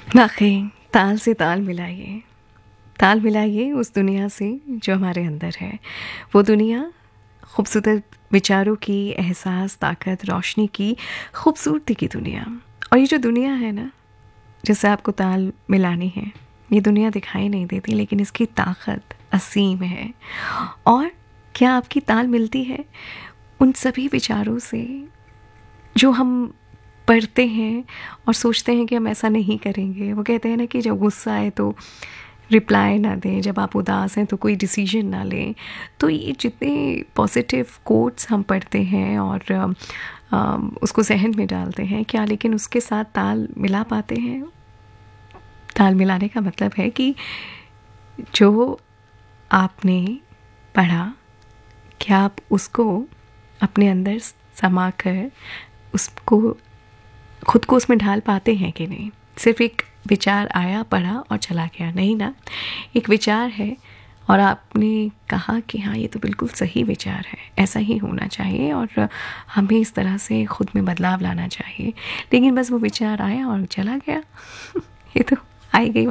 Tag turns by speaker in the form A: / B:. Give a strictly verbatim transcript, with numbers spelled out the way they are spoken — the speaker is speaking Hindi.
A: वाकई ताल से ताल मिलाइए, ताल मिलाइए उस दुनिया से जो हमारे अंदर है। वो दुनिया खूबसूरत विचारों की, एहसास, ताकत, रोशनी की, खूबसूरती की दुनिया। और ये जो दुनिया है ना, जिससे आपको ताल मिलानी है, ये दुनिया दिखाई नहीं देती लेकिन इसकी ताकत असीम है। और क्या आपकी ताल मिलती है उन सभी विचारों से जो हम पढ़ते हैं और सोचते हैं कि हम ऐसा नहीं करेंगे। वो कहते हैं ना कि जब गुस्सा आए तो रिप्लाई ना दें, जब आप उदास हैं तो कोई डिसीजन ना लें। तो ये जितने पॉजिटिव कोट्स हम पढ़ते हैं और आ, उसको जहन में डालते हैं, क्या लेकिन उसके साथ ताल मिला पाते हैं? ताल मिलाने का मतलब है कि जो आपने पढ़ा, क्या आप उसको अपने अंदर समा कर उसको खुद को उसमें ढाल पाते हैं कि नहीं? सिर्फ एक विचार आया, पढ़ा और चला गया, नहीं ना। एक विचार है और आपने कहा कि हाँ, ये तो बिल्कुल सही विचार है, ऐसा ही होना चाहिए और हमें इस तरह से खुद में बदलाव लाना चाहिए। लेकिन बस वो विचार आया और चला गया। ये तो आई गई